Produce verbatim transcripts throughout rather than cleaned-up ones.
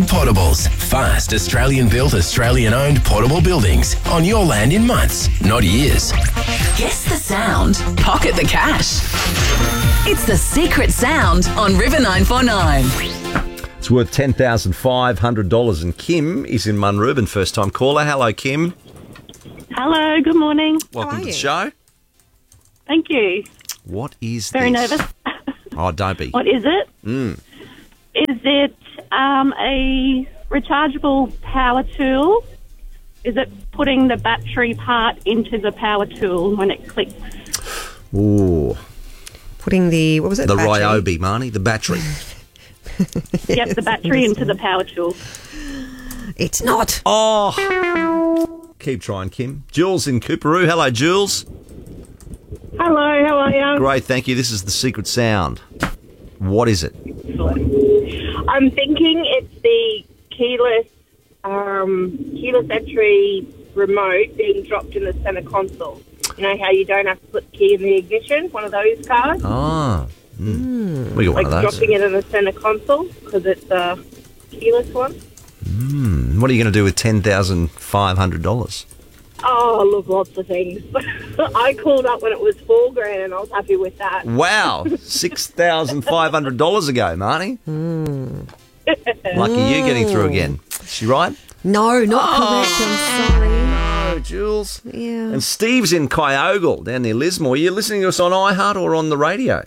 Portables. Fast, Australian-built, Australian-owned portable buildings. On your land in months, not years. Guess the sound. Pocket the cash. It's The Secret Sound on River nine four nine. It's worth ten thousand five hundred dollars and Kim is in Munrooban, first-time caller. Hello, Kim. Hello, good morning. Welcome to the you? show. Thank you. What is Very this? nervous. Oh, don't be. What is it? Mm. Is it um, a rechargeable power tool? Is it putting the battery part into the power tool when it clicks? Ooh. Putting the, what was it? The battery? Ryobi, Marnie, the battery. Yep, the battery into the power tool. It's not. Oh. Keep trying, Kim. Jules in Cooperoo. Hello, Jules. Hello, how are you? Great, thank you. This is The Secret Sound. What is it? I'm thinking it's the keyless, um, keyless entry remote being dropped in the centre console. You know how you don't have to put the key in the ignition? One of those cars? Ah. Mm. We got Like one of those. dropping it in the centre console because it's a keyless one. Mm. What are you going to do with ten thousand five hundred dollars? Oh, look, lots of things. I called up when it was four grand and I was happy with that. Wow. six thousand five hundred dollars ago, Marnie. Mm. Lucky you getting through again. Is she right? No, not correct. I'm sorry. No, Jules. Yeah. And Steve's in Kyogle down near Lismore. You listening to us on iHeart or on the radio?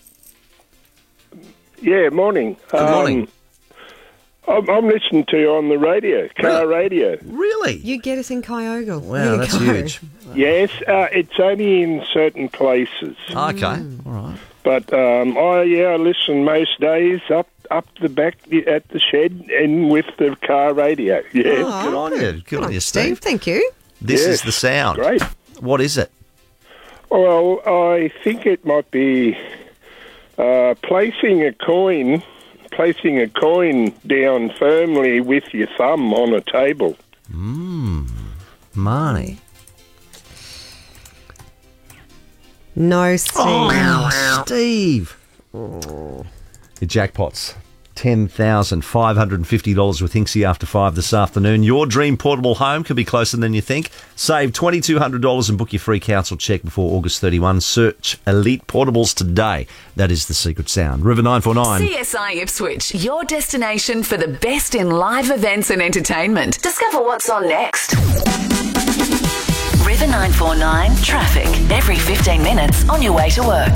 Yeah, morning. Good morning. Um, I'm, I'm listening to you on the radio, car radio. Really? You get us in Kyogle. Wow, There you that's go. huge. Yes, uh, it's only in certain places. Okay, all right. But, um, I, yeah, I listen most days up up the back at the shed and with the car radio. Yeah. Oh, Good on you. Good on you, Steve. Thank you. This Yes, is the sound. Great. What is it? Well, I think it might be uh, placing a coin, placing a coin down firmly with your thumb on a table. Mmm. Marnie. No, Steve. Oh, Steve. Your jackpots. ten thousand five hundred fifty dollars with Hinksy after five this afternoon. Your dream portable home could be closer than you think. Save two thousand two hundred dollars and book your free council check before August thirty-first. Search Elite Portables today. That is The Secret Sound. River nine four nine. C S I Ipswich, your destination for the best in live events and entertainment. Discover what's on next. River nine four nine traffic. Every fifteen minutes on your way to work.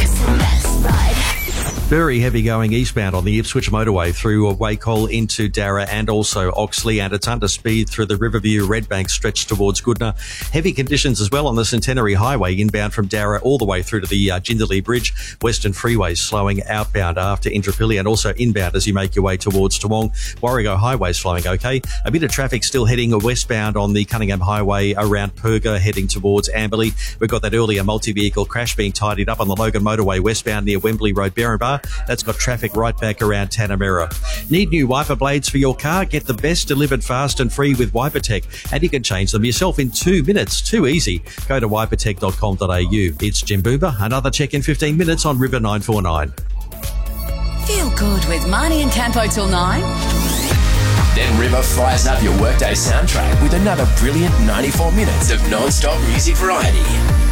Very heavy going eastbound on the Ipswich motorway through Wacol into Darra and also Oxley, and it's under speed through the Riverview Redbank stretch towards Goodna. Heavy conditions as well on the Centenary Highway inbound from Darra all the way through to the uh, Jindalee Bridge. Western Freeway slowing outbound after Indooroopilly and also inbound as you make your way towards Toowong. Warrego Highway slowing okay. A bit of traffic still heading westbound on the Cunningham Highway around Perga heading towards Amberley. We've got that earlier multi-vehicle crash being tidied up on the Logan motorway westbound near Wembley Road, Berrinbar. That's got traffic right back around Tanamera. Need new wiper blades for your car? Get the best delivered fast and free with WiperTech, and you can change them yourself in two minutes. Too easy. Go to wiper tech dot com dot a u. It's Jim Boomer. Another check in fifteen minutes on River nine four nine. Feel good with Marnie and Campo till nine. Then River fires up your workday soundtrack with another brilliant ninety-four minutes of non-stop music variety.